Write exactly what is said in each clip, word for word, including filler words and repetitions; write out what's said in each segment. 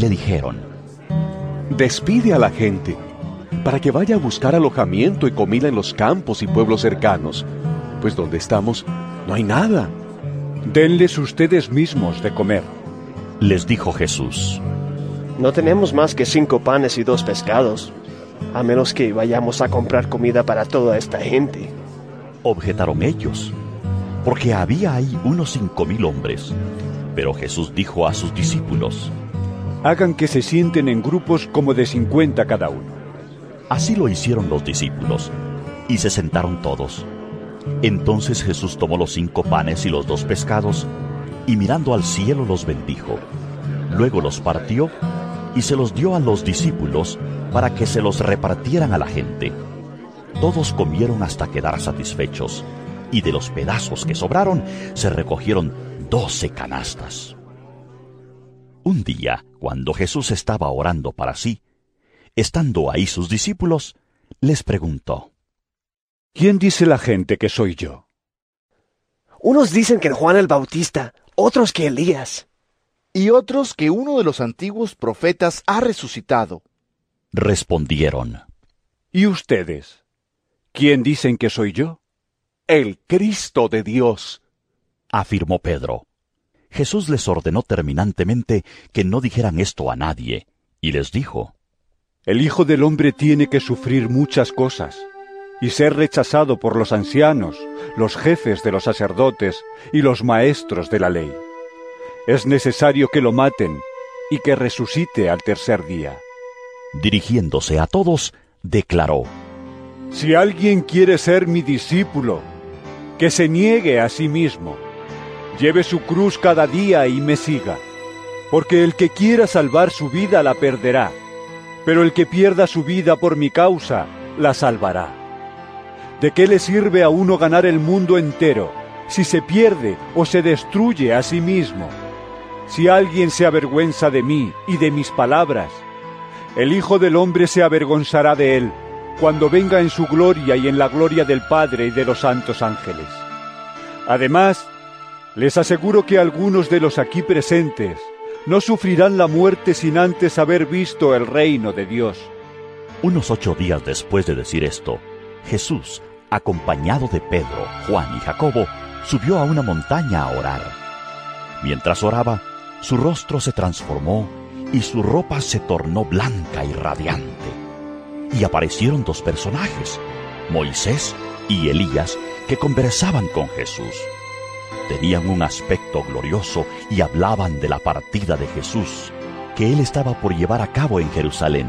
le dijeron: «Despide a la gente, para que vaya a buscar alojamiento y comida en los campos y pueblos cercanos, pues donde estamos no hay nada». «Denles ustedes mismos de comer», les dijo Jesús. «No tenemos más que cinco panes y dos pescados, a menos que vayamos a comprar comida para toda esta gente». Objetaron ellos, porque había ahí unos cinco mil hombres. Pero Jesús dijo a sus discípulos: «Hagan que se sienten en grupos como de cincuenta cada uno». Así lo hicieron los discípulos, y se sentaron todos. Entonces Jesús tomó los cinco panes y los dos pescados, y mirando al cielo los bendijo. Luego los partió, y se los dio a los discípulos para que se los repartieran a la gente. Todos comieron hasta quedar satisfechos, y de los pedazos que sobraron se recogieron doce canastas. Un día, cuando Jesús estaba orando para sí, estando ahí sus discípulos, les preguntó: «¿Quién dice la gente que soy yo?» «Unos dicen que Juan el Bautista, otros que Elías, y otros que uno de los antiguos profetas ha resucitado». Respondieron: «¿Y ustedes? ¿Quién dicen que soy yo?» «El Cristo de Dios», afirmó Pedro. Jesús les ordenó terminantemente que no dijeran esto a nadie, y les dijo: «El Hijo del Hombre tiene que sufrir muchas cosas, y ser rechazado por los ancianos, los jefes de los sacerdotes y los maestros de la ley. Es necesario que lo maten y que resucite al tercer día». Dirigiéndose a todos, declaró: «Si alguien quiere ser mi discípulo, que se niegue a sí mismo, lleve su cruz cada día y me siga. Porque el que quiera salvar su vida la perderá, pero el que pierda su vida por mi causa la salvará. ¿De qué le sirve a uno ganar el mundo entero si se pierde o se destruye a sí mismo? Si alguien se avergüenza de mí y de mis palabras, el Hijo del Hombre se avergonzará de él cuando venga en su gloria y en la gloria del Padre y de los santos ángeles. Además, les aseguro que algunos de los aquí presentes no sufrirán la muerte sin antes haber visto el reino de Dios». Unos ocho días después de decir esto, Jesús, acompañado de Pedro, Juan y Jacobo, subió a una montaña a orar. Mientras oraba, su rostro se transformó y su ropa se tornó blanca y radiante. Y aparecieron dos personajes, Moisés y Elías, que conversaban con Jesús. Tenían un aspecto glorioso y hablaban de la partida de Jesús, que él estaba por llevar a cabo en Jerusalén.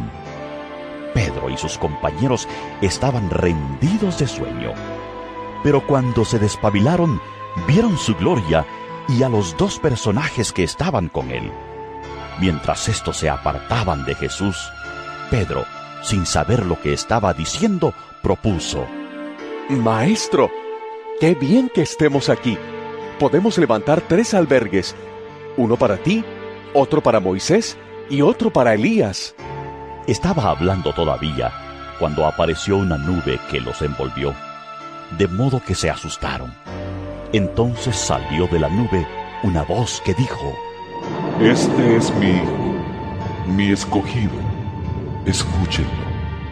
Pedro y sus compañeros estaban rendidos de sueño. Pero cuando se despabilaron, vieron su gloria y a los dos personajes que estaban con él. Mientras estos se apartaban de Jesús, Pedro, sin saber lo que estaba diciendo, propuso: «Maestro, qué bien que estemos aquí. Podemos levantar tres albergues, uno para ti, otro para Moisés y otro para Elías». Estaba hablando todavía cuando apareció una nube que los envolvió, de modo que se asustaron. Entonces salió de la nube una voz que dijo: «Este es mi hijo, mi escogido. Escúchenlo».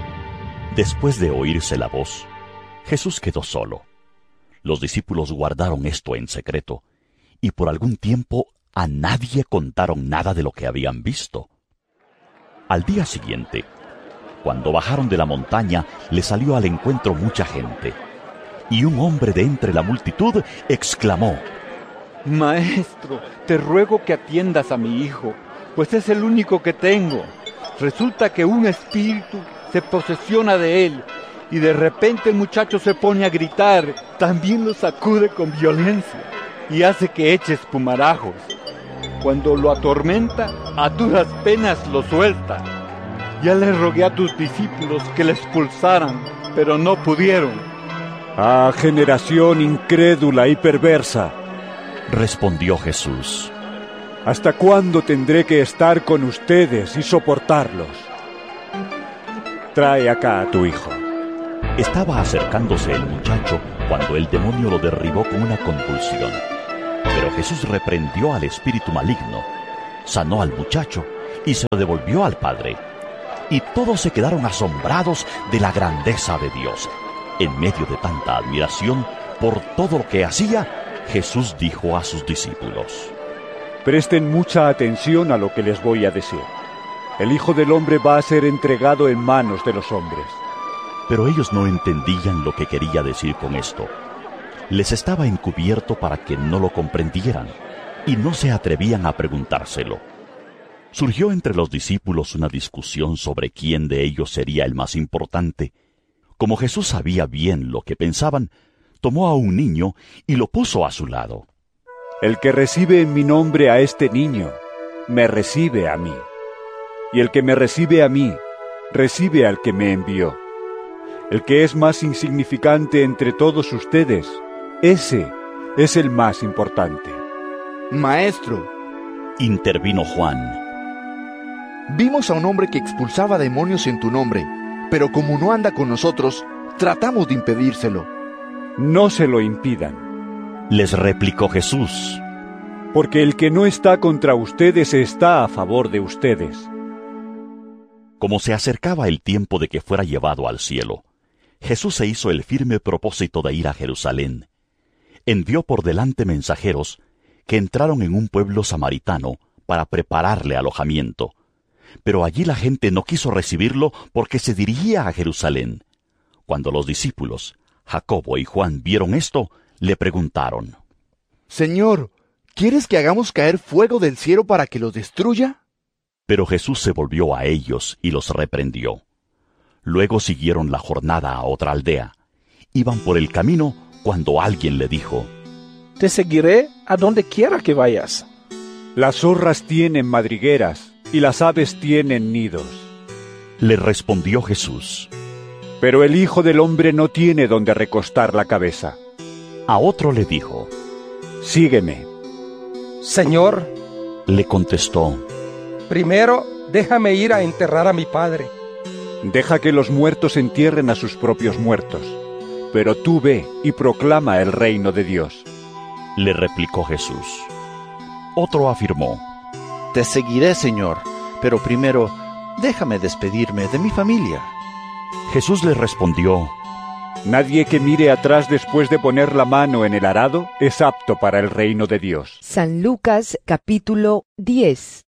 Después de oírse la voz, Jesús quedó solo. Los discípulos guardaron esto en secreto, y por algún tiempo a nadie contaron nada de lo que habían visto. Al día siguiente, cuando bajaron de la montaña, le salió al encuentro mucha gente, y un hombre de entre la multitud exclamó: «Maestro, te ruego que atiendas a mi hijo, pues es el único que tengo. Resulta que un espíritu se posesiona de él, y de repente el muchacho se pone a gritar, también lo sacude con violencia, y hace que eche espumarajos. Cuando lo atormenta, a duras penas lo suelta. Ya le rogué a tus discípulos que le expulsaran, pero no pudieron». «¡Ah, generación incrédula y perversa!», respondió Jesús. «¿Hasta cuándo tendré que estar con ustedes y soportarlos? Trae acá a tu hijo». Estaba acercándose el muchacho cuando el demonio lo derribó con una convulsión. Pero Jesús reprendió al espíritu maligno, sanó al muchacho y se lo devolvió al Padre. Y todos se quedaron asombrados de la grandeza de Dios. En medio de tanta admiración por todo lo que hacía, Jesús dijo a sus discípulos: Presten mucha atención a lo que les voy a decir. El Hijo del Hombre va a ser entregado en manos de los hombres. Pero ellos no entendían lo que quería decir con esto. Les estaba encubierto para que no lo comprendieran, y no se atrevían a preguntárselo. Surgió entre los discípulos una discusión sobre quién de ellos sería el más importante. Como Jesús sabía bien lo que pensaban, tomó a un niño y lo puso a su lado. El que recibe en mi nombre a este niño, me recibe a mí. Y el que me recibe a mí, recibe al que me envió. El que es más insignificante entre todos ustedes, ese es el más importante. Maestro, intervino Juan, vimos a un hombre que expulsaba demonios en tu nombre, pero como no anda con nosotros, tratamos de impedírselo. No se lo impidan, les replicó Jesús, porque el que no está contra ustedes está a favor de ustedes. Como se acercaba el tiempo de que fuera llevado al cielo, Jesús se hizo el firme propósito de ir a Jerusalén. Envió por delante mensajeros que entraron en un pueblo samaritano para prepararle alojamiento. Pero allí la gente no quiso recibirlo porque se dirigía a Jerusalén. Cuando los discípulos, Jacobo y Juan, vieron esto, le preguntaron: Señor, ¿quieres que hagamos caer fuego del cielo para que los destruya? Pero Jesús se volvió a ellos y los reprendió. Luego siguieron la jornada a otra aldea. Iban por el camino cuando alguien le dijo: Te seguiré a donde quiera que vayas. Las zorras tienen madrigueras y las aves tienen nidos. Le respondió Jesús: Pero el Hijo del Hombre no tiene donde recostar la cabeza. A otro le dijo: Sígueme. Señor, le contestó, primero déjame ir a enterrar a mi padre. Deja que los muertos entierren a sus propios muertos, pero tú ve y proclama el reino de Dios. Le replicó Jesús. Otro afirmó: Te seguiré, Señor, pero primero déjame despedirme de mi familia. Jesús le respondió: Nadie que mire atrás después de poner la mano en el arado es apto para el reino de Dios. San Lucas capítulo diez.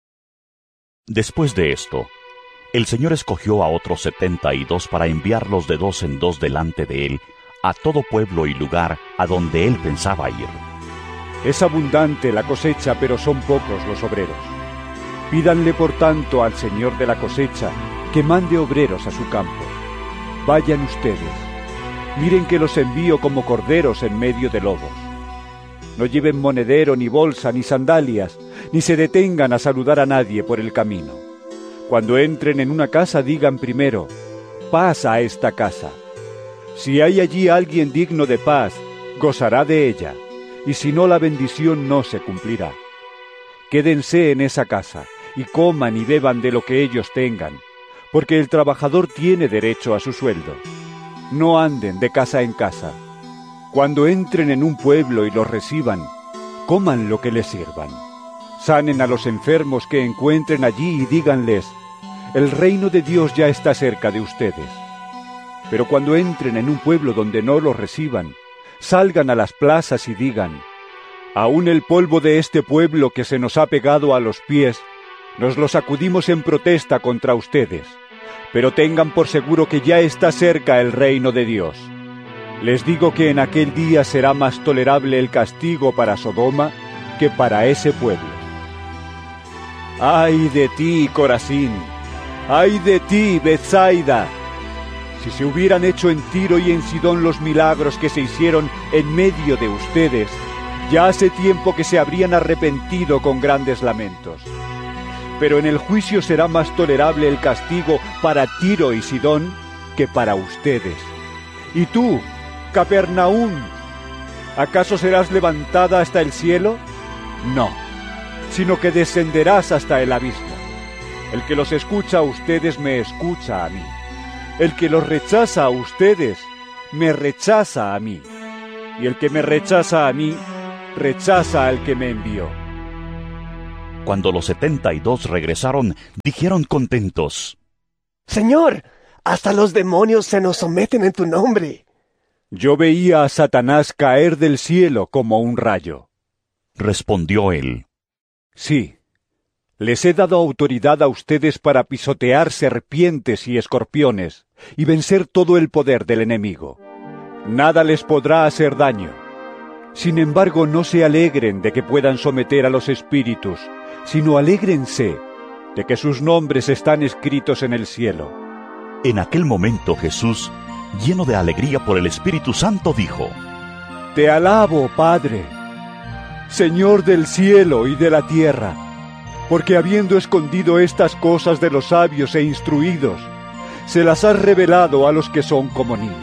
Después de esto, el Señor escogió a otros setenta y dos para enviarlos de dos en dos delante de Él a todo pueblo y lugar a donde Él pensaba ir. Es abundante la cosecha, pero son pocos los obreros. Pídanle por tanto al Señor de la cosecha que mande obreros a su campo. Vayan ustedes. Miren que los envío como corderos en medio de lobos. No lleven monedero, ni bolsa, ni sandalias, ni se detengan a saludar a nadie por el camino. Cuando entren en una casa, digan primero: paz a esta casa. Si hay allí alguien digno de paz, gozará de ella, y si no, la bendición no se cumplirá. Quédense en esa casa, y coman y beban de lo que ellos tengan, porque el trabajador tiene derecho a su sueldo. No anden de casa en casa. Cuando entren en un pueblo y los reciban, coman lo que les sirvan. Sanen a los enfermos que encuentren allí y díganles: el reino de Dios ya está cerca de ustedes. Pero cuando entren en un pueblo donde no los reciban, salgan a las plazas y digan: aún el polvo de este pueblo que se nos ha pegado a los pies, nos lo sacudimos en protesta contra ustedes. Pero tengan por seguro que ya está cerca el reino de Dios. Les digo que en aquel día será más tolerable el castigo para Sodoma que para ese pueblo. ¡Ay de ti, Corazín! ¡Ay de ti, Betsaida! Si se hubieran hecho en Tiro y en Sidón los milagros que se hicieron en medio de ustedes, ya hace tiempo que se habrían arrepentido con grandes lamentos. Pero en el juicio será más tolerable el castigo para Tiro y Sidón que para ustedes. Y tú, Capernaúm, ¿acaso serás levantada hasta el cielo? No, sino que descenderás hasta el abismo. El que los escucha a ustedes me escucha a mí. El que los rechaza a ustedes me rechaza a mí. Y el que me rechaza a mí, rechaza al que me envió. Cuando los setenta y dos regresaron, dijeron contentos: Señor, hasta los demonios se nos someten en tu nombre. Yo veía a Satanás caer del cielo como un rayo. Respondió él: Sí, les he dado autoridad a ustedes para pisotear serpientes y escorpiones y vencer todo el poder del enemigo. Nada les podrá hacer daño. Sin embargo, no se alegren de que puedan someter a los espíritus, sino alégrense de que sus nombres están escritos en el cielo. En aquel momento Jesús, lleno de alegría por el Espíritu Santo, dijo: Te alabo, Padre, Señor del cielo y de la tierra, porque habiendo escondido estas cosas de los sabios e instruidos, se las has revelado a los que son como niños.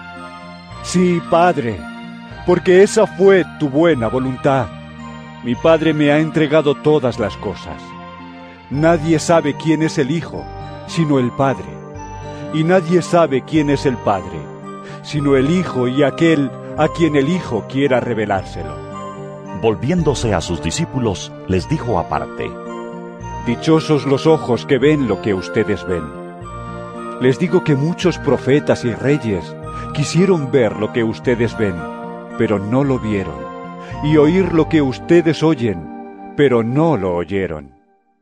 Sí, Padre, porque esa fue tu buena voluntad. Mi Padre me ha entregado todas las cosas. Nadie sabe quién es el Hijo, sino el Padre. Y nadie sabe quién es el Padre, sino el Hijo y aquel a quien el Hijo quiera revelárselo. Volviéndose a sus discípulos, les dijo aparte: Dichosos los ojos que ven lo que ustedes ven. Les digo que muchos profetas y reyes quisieron ver lo que ustedes ven, pero no lo vieron, y oír lo que ustedes oyen, pero no lo oyeron.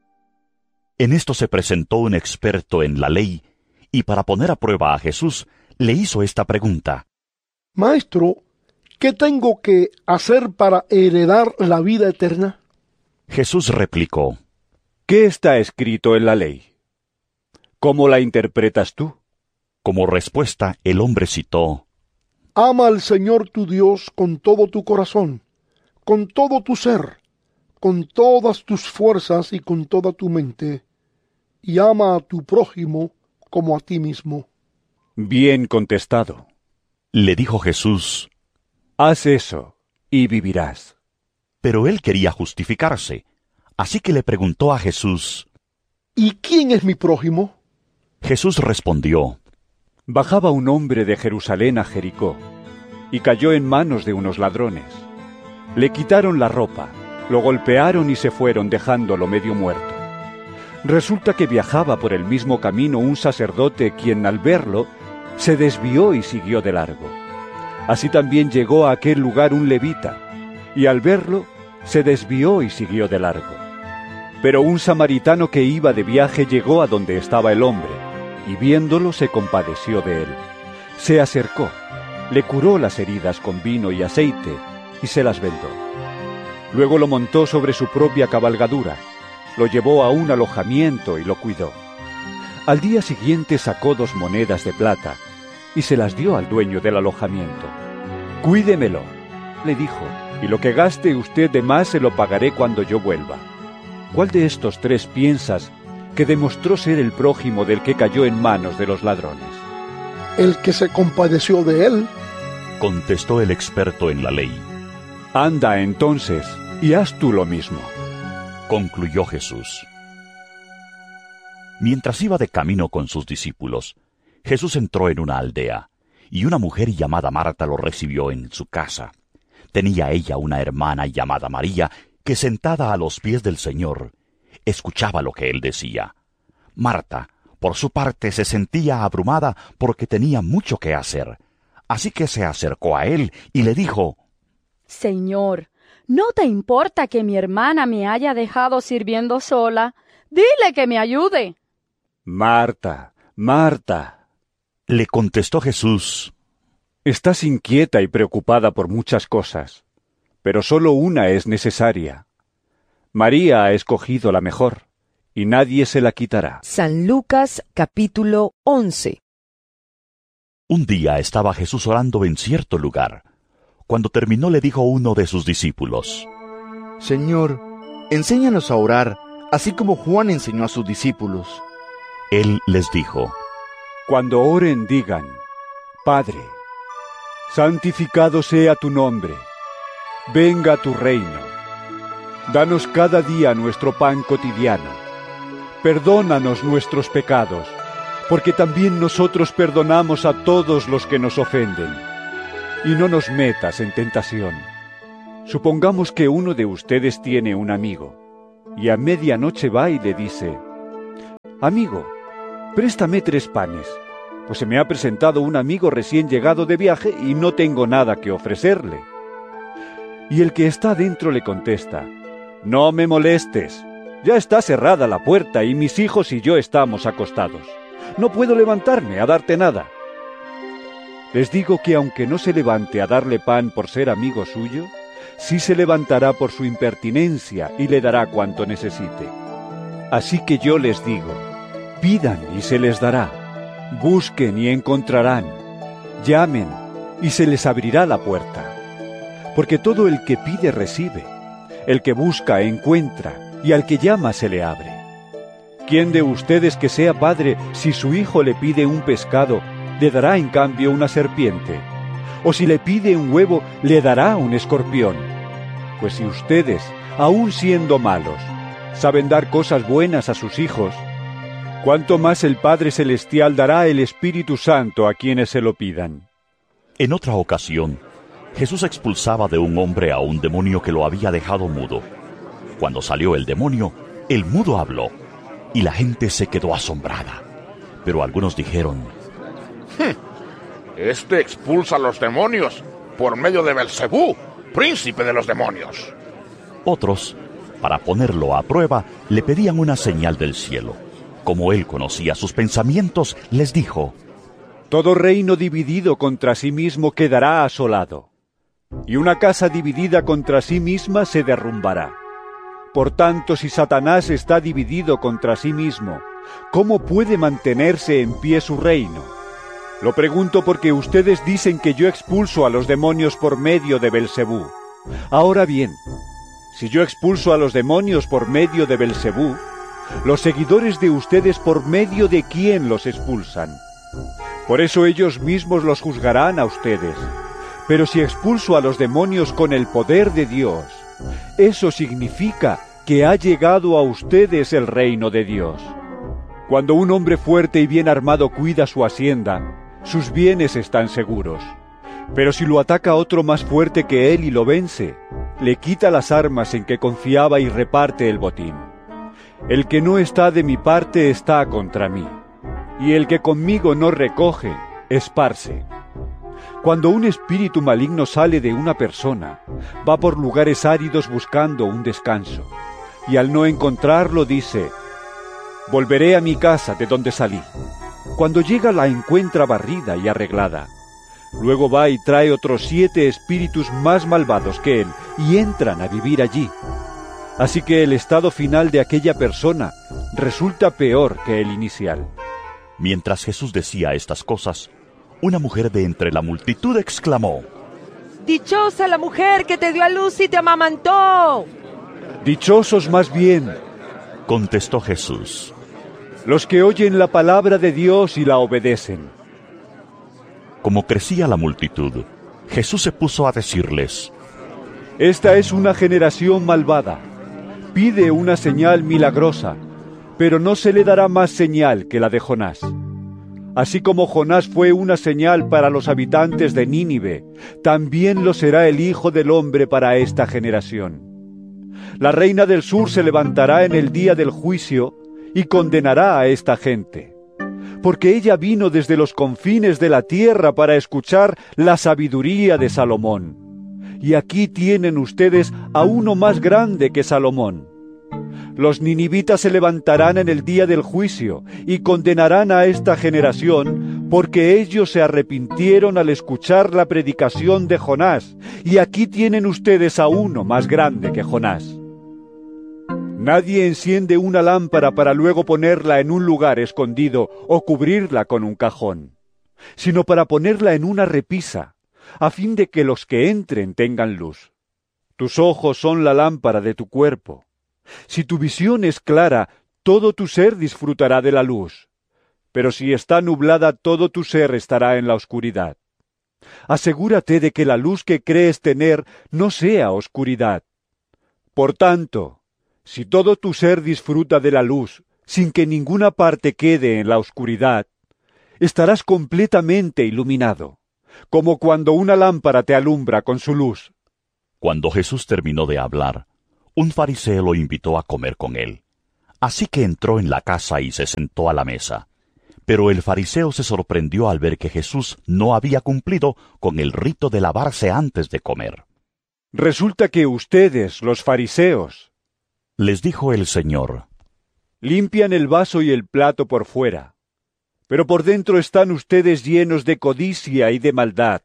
En esto se presentó un experto en la ley, y para poner a prueba a Jesús, le hizo esta pregunta: Maestro, ¿qué tengo que hacer para heredar la vida eterna? Jesús replicó: ¿Qué está escrito en la ley? ¿Cómo la interpretas tú? Como respuesta, el hombre citó: Ama al Señor tu Dios con todo tu corazón, con todo tu ser, con todas tus fuerzas y con toda tu mente, y ama a tu prójimo como a ti mismo. Bien contestado. Le dijo Jesús: Haz eso y vivirás. Pero él quería justificarse, así que le preguntó a Jesús: ¿Y quién es mi prójimo? Jesús respondió: Bajaba un hombre de Jerusalén a Jericó, y cayó en manos de unos ladrones. Le quitaron la ropa, lo golpearon y se fueron dejándolo medio muerto. Resulta que viajaba por el mismo camino un sacerdote quien al verlo se desvió y siguió de largo. Así también llegó a aquel lugar un levita, y al verlo se desvió y siguió de largo. Pero un samaritano que iba de viaje llegó a donde estaba el hombre, y viéndolo se compadeció de él. Se acercó, le curó las heridas con vino y aceite, y se las vendó. Luego lo montó sobre su propia cabalgadura, lo llevó a un alojamiento y lo cuidó. Al día siguiente sacó dos monedas de plata, y se las dio al dueño del alojamiento. «Cuídemelo», le dijo, «y lo que gaste usted de más se lo pagaré cuando yo vuelva». ¿Cuál de estos tres piensas que demostró ser el prójimo del que cayó en manos de los ladrones? El que se compadeció de él, contestó el experto en la ley. Anda entonces, y haz tú lo mismo, concluyó Jesús. Mientras iba de camino con sus discípulos, Jesús entró en una aldea, y una mujer llamada Marta lo recibió en su casa. Tenía ella una hermana llamada María, que sentada a los pies del Señor, escuchaba lo que él decía. Marta, por su parte, se sentía abrumada porque tenía mucho que hacer. Así que se acercó a él y le dijo: Señor, ¿no te importa que mi hermana me haya dejado sirviendo sola? Dile que me ayude. Marta, Marta, le contestó Jesús, estás inquieta y preocupada por muchas cosas, pero solo una es necesaria. María ha escogido la mejor, y nadie se la quitará. San Lucas capítulo once. Un día estaba Jesús orando en cierto lugar. Cuando terminó le dijo uno de sus discípulos: Señor, enséñanos a orar, así como Juan enseñó a sus discípulos. Él les dijo: Cuando oren digan: Padre, santificado sea tu nombre, venga tu reino. Danos cada día nuestro pan cotidiano. Perdónanos nuestros pecados, porque también nosotros perdonamos a todos los que nos ofenden. Y no nos metas en tentación. Supongamos que uno de ustedes tiene un amigo. y a medianoche va y le dice: Amigo, préstame tres panes, pues se me ha presentado un amigo recién llegado de viaje y no tengo nada que ofrecerle. Y el que está dentro le contesta: No me molestes, ya está cerrada la puerta y mis hijos y yo estamos acostados. No puedo levantarme a darte nada. Les digo que aunque no se levante a darle pan por ser amigo suyo, sí se levantará por su impertinencia y le dará cuanto necesite. Así que yo les digo: pidan y se les dará, busquen y encontrarán, llamen y se les abrirá la puerta. Porque todo el que pide recibe, el que busca encuentra, y al que llama se le abre. ¿Quién de ustedes que sea padre, si su hijo le pide un pescado, le dará en cambio una serpiente? O si le pide un huevo, le dará un escorpión. Pues si ustedes, aun siendo malos, saben dar cosas buenas a sus hijos, ¿cuánto más el Padre Celestial dará el Espíritu Santo a quienes se lo pidan? En otra ocasión, Jesús expulsaba de un hombre a un demonio que lo había dejado mudo. Cuando salió el demonio, el mudo habló, y la gente se quedó asombrada. Pero algunos dijeron: Este expulsa a los demonios por medio de Belcebú, príncipe de los demonios. Otros, para ponerlo a prueba, le pedían una señal del cielo. Como él conocía sus pensamientos, les dijo: Todo reino dividido contra sí mismo quedará asolado, y una casa dividida contra sí misma se derrumbará. Por tanto, si Satanás está dividido contra sí mismo, ¿cómo puede mantenerse en pie su reino? Lo pregunto porque ustedes dicen que yo expulso a los demonios por medio de Belcebú. Ahora bien, si yo expulso a los demonios por medio de Belcebú, los seguidores de ustedes por medio de quién los expulsan. Por eso ellos mismos los juzgarán a ustedes. Pero si expulso a los demonios con el poder de Dios, eso significa que ha llegado a ustedes el reino de Dios. Cuando un hombre fuerte y bien armado cuida su hacienda, sus bienes están seguros. Pero si lo ataca otro más fuerte que él y lo vence, le quita las armas en que confiaba y reparte el botín. El que no está de mi parte está contra mí, y el que conmigo no recoge, esparce. Cuando un espíritu maligno sale de una persona, va por lugares áridos buscando un descanso, y al no encontrarlo dice: volveré a mi casa de donde salí. Cuando llega la encuentra barrida y arreglada. Luego va y trae otros siete espíritus más malvados que él, y entran a vivir allí. Así que el estado final de aquella persona resulta peor que el inicial. Mientras Jesús decía estas cosas, una mujer de entre la multitud exclamó: ¡Dichosa la mujer que te dio a luz y te amamantó! Dichosos más bien, contestó Jesús, los que oyen la palabra de Dios y la obedecen. Como crecía la multitud, Jesús se puso a decirles: Esta es una generación malvada. Pide una señal milagrosa, pero no se le dará más señal que la de Jonás. Así como Jonás fue una señal para los habitantes de Nínive, también lo será el Hijo del Hombre para esta generación. La reina del sur se levantará en el día del juicio y condenará a esta gente, porque ella vino desde los confines de la tierra para escuchar la sabiduría de Salomón. Y aquí tienen ustedes a uno más grande que Salomón. Los ninivitas se levantarán en el día del juicio y condenarán a esta generación, porque ellos se arrepintieron al escuchar la predicación de Jonás, y aquí tienen ustedes a uno más grande que Jonás. Nadie enciende una lámpara para luego ponerla en un lugar escondido o cubrirla con un cajón, sino para ponerla en una repisa, a fin de que los que entren tengan luz. Tus ojos son la lámpara de tu cuerpo. Si tu visión es clara, todo tu ser disfrutará de la luz. Pero si está nublada, todo tu ser estará en la oscuridad. Asegúrate de que la luz que crees tener no sea oscuridad. Por tanto, si todo tu ser disfruta de la luz, sin que ninguna parte quede en la oscuridad, estarás completamente iluminado, como cuando una lámpara te alumbra con su luz. Cuando Jesús terminó de hablar, un fariseo lo invitó a comer con él. Así que entró en la casa y se sentó a la mesa. Pero el fariseo se sorprendió al ver que Jesús no había cumplido con el rito de lavarse antes de comer. Resulta que ustedes, los fariseos, les dijo el Señor, limpian el vaso y el plato por fuera, pero por dentro están ustedes llenos de codicia y de maldad.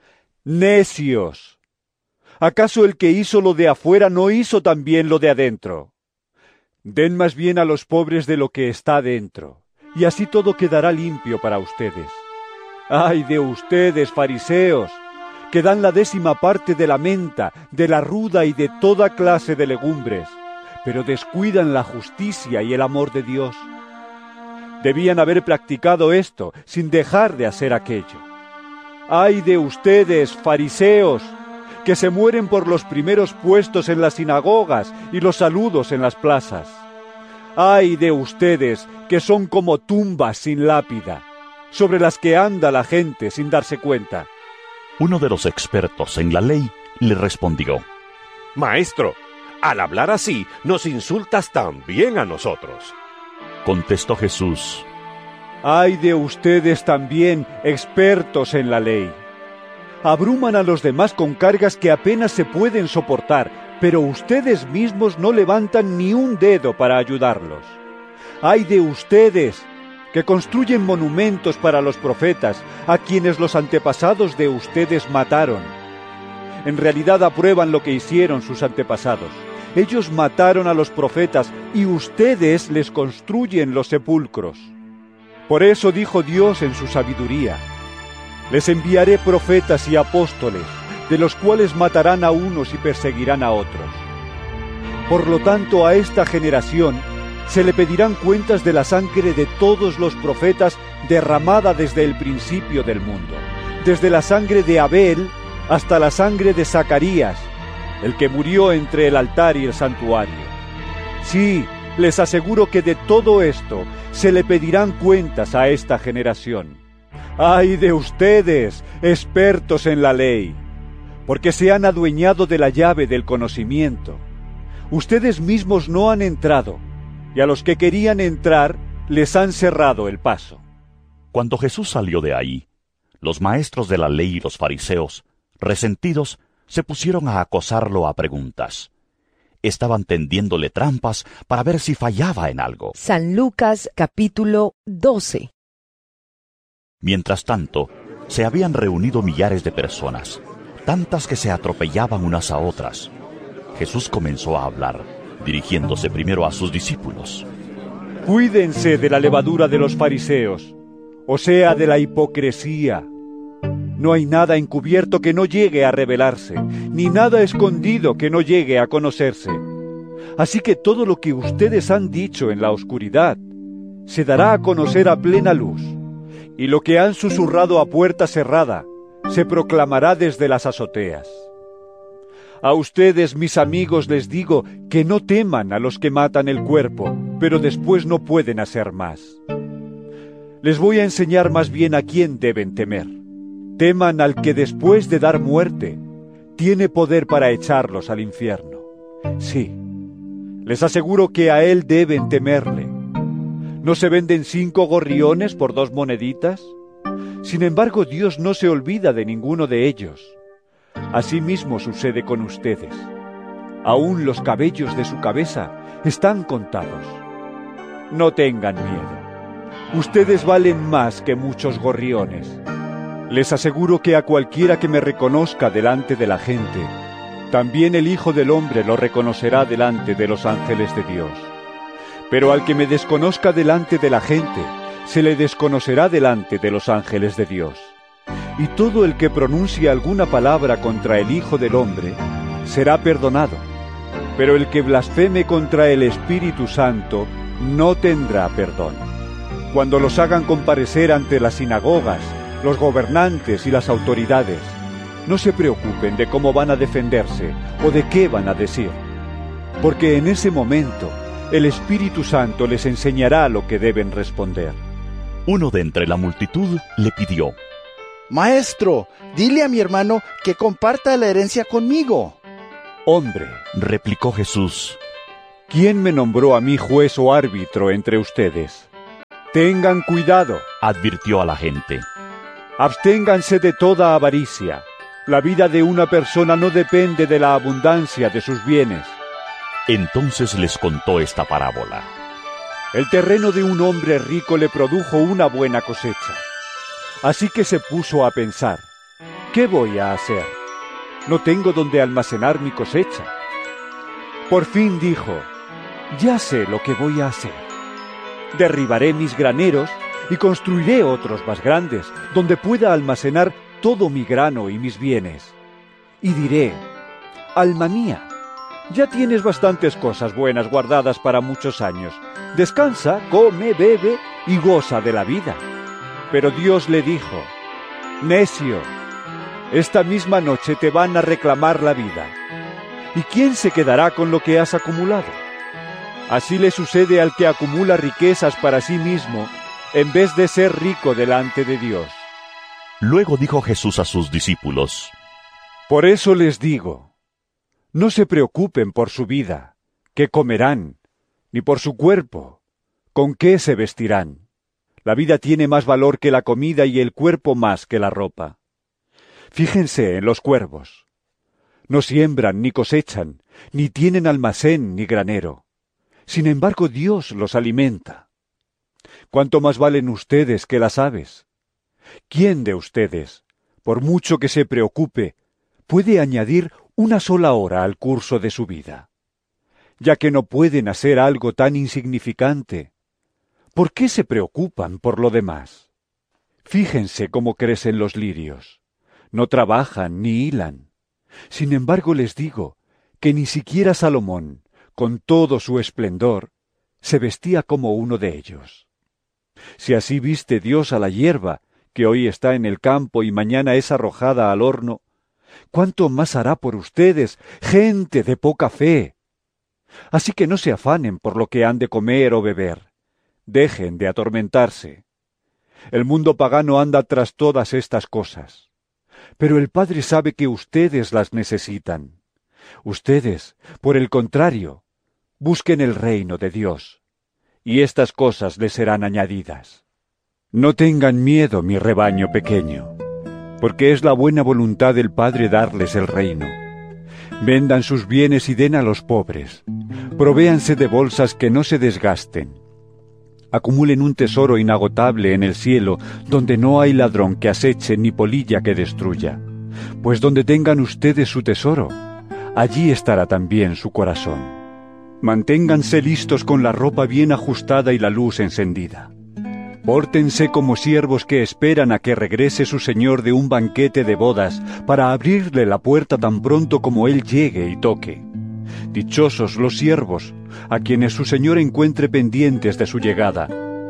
¡Necios! ¿Acaso el que hizo lo de afuera no hizo también lo de adentro? Den más bien a los pobres de lo que está dentro, y así todo quedará limpio para ustedes. ¡Ay de ustedes, fariseos, que dan la décima parte de la menta, de la ruda y de toda clase de legumbres, pero descuidan la justicia y el amor de Dios! Debían haber practicado esto sin dejar de hacer aquello. ¡Ay de ustedes, fariseos, que se mueren por los primeros puestos en las sinagogas y los saludos en las plazas! ¡Ay de ustedes, que son como tumbas sin lápida, sobre las que anda la gente sin darse cuenta! Uno de los expertos en la ley le respondió, Maestro, al hablar así, nos insultas también a nosotros. Contestó Jesús, ¡ay de ustedes también, expertos en la ley! Abruman a los demás con cargas que apenas se pueden soportar, pero ustedes mismos no levantan ni un dedo para ayudarlos. ¡Ay de ustedes, que construyen monumentos para los profetas, a quienes los antepasados de ustedes mataron! En realidad aprueban lo que hicieron sus antepasados. Ellos mataron a los profetas y ustedes les construyen los sepulcros. Por eso dijo Dios en su sabiduría, les enviaré profetas y apóstoles, de los cuales matarán a unos y perseguirán a otros. Por lo tanto, a esta generación se le pedirán cuentas de la sangre de todos los profetas derramada desde el principio del mundo, desde la sangre de Abel hasta la sangre de Zacarías, el que murió entre el altar y el santuario. Sí, les aseguro que de todo esto se le pedirán cuentas a esta generación. ¡Ay de ustedes, expertos en la ley! Porque se han adueñado de la llave del conocimiento. Ustedes mismos no han entrado, y a los que querían entrar les han cerrado el paso. Cuando Jesús salió de ahí, los maestros de la ley y los fariseos, resentidos, se pusieron a acosarlo a preguntas. Estaban tendiéndole trampas para ver si fallaba en algo. San Lucas capítulo doce. Mientras tanto, se habían reunido millares de personas, tantas que se atropellaban unas a otras. Jesús comenzó a hablar, dirigiéndose primero a sus discípulos. Cuídense de la levadura de los fariseos, o sea, de la hipocresía. No hay nada encubierto que no llegue a revelarse, ni nada escondido que no llegue a conocerse. Así que todo lo que ustedes han dicho en la oscuridad se dará a conocer a plena luz, y lo que han susurrado a puerta cerrada se proclamará desde las azoteas. A ustedes, mis amigos, les digo que no teman a los que matan el cuerpo, pero después no pueden hacer más. Les voy a enseñar más bien a quién deben temer. Teman al que después de dar muerte, tiene poder para echarlos al infierno. Sí, les aseguro que a él deben temerle. ¿No se venden cinco gorriones por dos moneditas? Sin embargo, Dios no se olvida de ninguno de ellos. Asimismo sucede con ustedes. Aún los cabellos de su cabeza están contados. No tengan miedo. Ustedes valen más que muchos gorriones. Les aseguro que a cualquiera que me reconozca delante de la gente, también el Hijo del Hombre lo reconocerá delante de los ángeles de Dios. Pero al que me desconozca delante de la gente, se le desconocerá delante de los ángeles de Dios. Y todo el que pronuncie alguna palabra contra el Hijo del Hombre será perdonado. Pero el que blasfeme contra el Espíritu Santo no tendrá perdón. Cuando los hagan comparecer ante las sinagogas, los gobernantes y las autoridades, no se preocupen de cómo van a defenderse o de qué van a decir, porque en ese momento el Espíritu Santo les enseñará lo que deben responder. Uno de entre la multitud le pidió: Maestro, dile a mi hermano que comparta la herencia conmigo. Hombre, replicó Jesús, ¿quién me nombró a mí juez o árbitro entre ustedes? Tengan cuidado, advirtió a la gente. Absténganse de toda avaricia. La vida de una persona no depende de la abundancia de sus bienes. Entonces les contó esta parábola. El terreno de un hombre rico le produjo una buena cosecha. Así que se puso a pensar, ¿qué voy a hacer? No tengo donde almacenar mi cosecha. Por fin dijo, ya sé lo que voy a hacer. Derribaré mis graneros y construiré otros más grandes, donde pueda almacenar todo mi grano y mis bienes. Y diré, alma mía, ya tienes bastantes cosas buenas guardadas para muchos años. Descansa, come, bebe y goza de la vida. Pero Dios le dijo, necio, esta misma noche te van a reclamar la vida. ¿Y quién se quedará con lo que has acumulado? Así le sucede al que acumula riquezas para sí mismo, en vez de ser rico delante de Dios. Luego dijo Jesús a sus discípulos, por eso les digo, no se preocupen por su vida, qué comerán, ni por su cuerpo, con qué se vestirán. La vida tiene más valor que la comida y el cuerpo más que la ropa. Fíjense en los cuervos. No siembran ni cosechan, ni tienen almacén ni granero. Sin embargo, Dios los alimenta. ¿Cuánto más valen ustedes que las aves? ¿Quién de ustedes, por mucho que se preocupe, puede añadir una sola hora al curso de su vida? Ya que no pueden hacer algo tan insignificante, ¿por qué se preocupan por lo demás? Fíjense cómo crecen los lirios. No trabajan ni hilan. Sin embargo, les digo que ni siquiera Salomón, con todo su esplendor, se vestía como uno de ellos. Si así viste Dios a la hierba, que hoy está en el campo y mañana es arrojada al horno, ¿cuánto más hará por ustedes, gente de poca fe? Así que no se afanen por lo que han de comer o beber. Dejen de atormentarse. El mundo pagano anda tras todas estas cosas. Pero el Padre sabe que ustedes las necesitan. Ustedes, por el contrario, busquen el reino de Dios, y estas cosas les serán añadidas. No tengan miedo, mi rebaño pequeño, porque es la buena voluntad del Padre darles el reino. Vendan sus bienes y den a los pobres. Provéanse de bolsas que no se desgasten. Acumulen un tesoro inagotable en el cielo, donde no hay ladrón que aceche ni polilla que destruya. Pues donde tengan ustedes su tesoro, allí estará también su corazón. Manténganse listos con la ropa bien ajustada y la luz encendida. Pórtense como siervos que esperan a que regrese su señor de un banquete de bodas, para abrirle la puerta tan pronto como él llegue y toque. Dichosos los siervos, a quienes su señor encuentre pendientes de su llegada.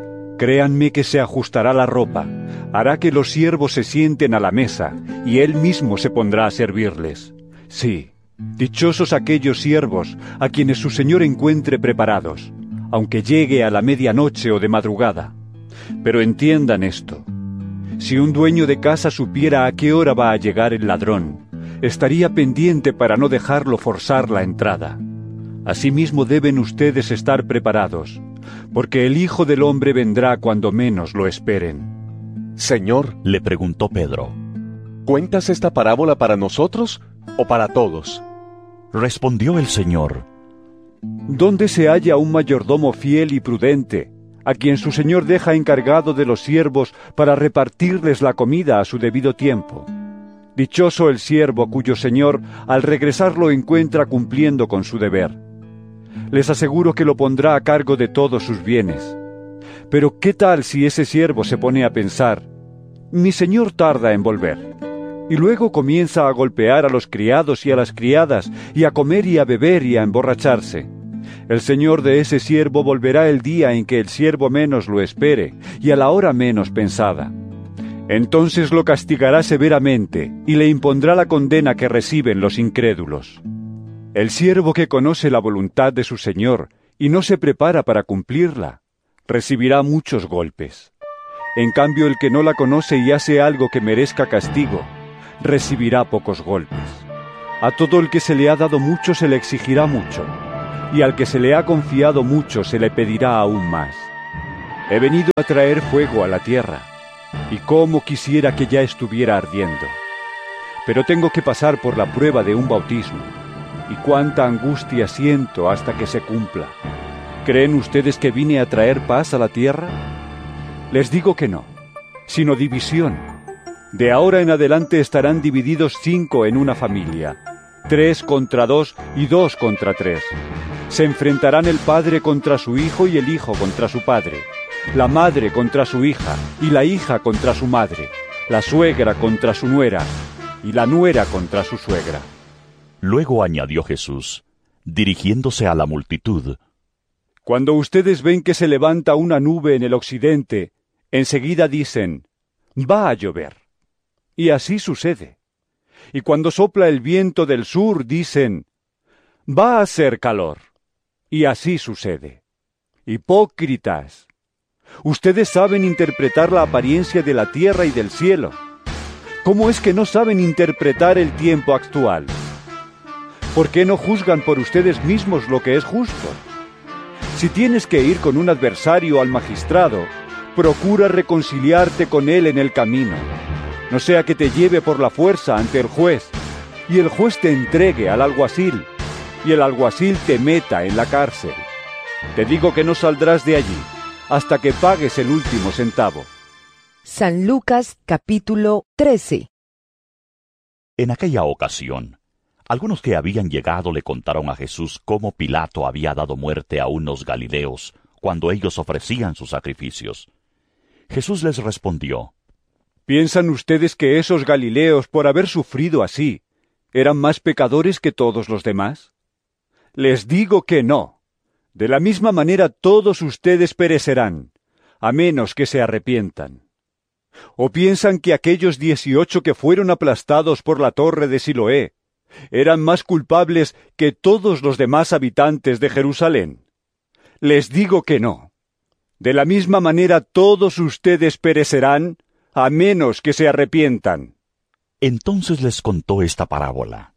Créanme que se ajustará la ropa, hará que los siervos se sienten a la mesa, y él mismo se pondrá a servirles. Sí, dichosos aquellos siervos, a quienes su señor encuentre preparados, aunque llegue a la medianoche o de madrugada. Pero entiendan esto, si un dueño de casa supiera a qué hora va a llegar el ladrón, estaría pendiente para no dejarlo forzar la entrada. Asimismo deben ustedes estar preparados, porque el Hijo del Hombre vendrá cuando menos lo esperen. Señor, le preguntó Pedro, ¿cuentas esta parábola para nosotros o para todos? Respondió el Señor, ¿dónde se halla un mayordomo fiel y prudente, a quien su señor deja encargado de los siervos para repartirles la comida a su debido tiempo? Dichoso el siervo cuyo señor al regresar lo encuentra cumpliendo con su deber. Les aseguro que lo pondrá a cargo de todos sus bienes. Pero ¿qué tal si ese siervo se pone a pensar, mi señor tarda en volver? Y luego comienza a golpear a los criados y a las criadas, y a comer y a beber y a emborracharse. El señor de ese siervo volverá el día en que el siervo menos lo espere, y a la hora menos pensada. Entonces lo castigará severamente, y le impondrá la condena que reciben los incrédulos. El siervo que conoce la voluntad de su señor, y no se prepara para cumplirla, recibirá muchos golpes. En cambio, el que no la conoce y hace algo que merezca castigo, recibirá pocos golpes. A todo el que se le ha dado mucho se le exigirá mucho, y al que se le ha confiado mucho se le pedirá aún más. He venido a traer fuego a la tierra, y cómo quisiera que ya estuviera ardiendo. Pero tengo que pasar por la prueba de un bautismo, y cuánta angustia siento hasta que se cumpla. ¿Creen ustedes que vine a traer paz a la tierra? Les digo que no, sino división. De ahora en adelante estarán divididos cinco en una familia, tres contra dos y dos contra tres. Se enfrentarán el padre contra su hijo y el hijo contra su padre, la madre contra su hija y la hija contra su madre, la suegra contra su nuera y la nuera contra su suegra. Luego añadió Jesús, dirigiéndose a la multitud: Cuando ustedes ven que se levanta una nube en el occidente, enseguida dicen, va a llover. Y así sucede. Y cuando sopla el viento del sur, dicen, va a hacer calor. Y así sucede. Hipócritas. Ustedes saben interpretar la apariencia de la tierra y del cielo. ¿Cómo es que no saben interpretar el tiempo actual? ¿Por qué no juzgan por ustedes mismos lo que es justo? Si tienes que ir con un adversario al magistrado, procura reconciliarte con él en el camino. No sea que te lleve por la fuerza ante el juez, y el juez te entregue al alguacil, y el alguacil te meta en la cárcel. Te digo que no saldrás de allí hasta que pagues el último centavo. San Lucas capítulo trece. En aquella ocasión, algunos que habían llegado le contaron a Jesús cómo Pilato había dado muerte a unos galileos cuando ellos ofrecían sus sacrificios. Jesús les respondió: ¿Piensan ustedes que esos galileos, por haber sufrido así, eran más pecadores que todos los demás? Les digo que no. De la misma manera todos ustedes perecerán, a menos que se arrepientan. ¿O piensan que aquellos dieciocho que fueron aplastados por la torre de Siloé eran más culpables que todos los demás habitantes de Jerusalén? Les digo que no. De la misma manera todos ustedes perecerán, a menos que se arrepientan. Entonces les contó esta parábola.